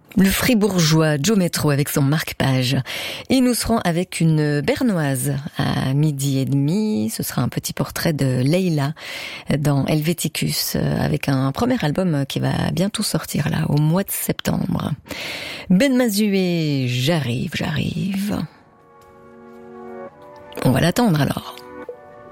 Le fribourgeois Joe Metro avec son marque-page. Et nous serons avec une bernoise à 12h30. Ce sera un petit portrait de Leila dans Helveticus avec un premier album qui va bientôt sortir là, au mois de septembre. Ben Mazué, j'arrive. On va l'attendre alors.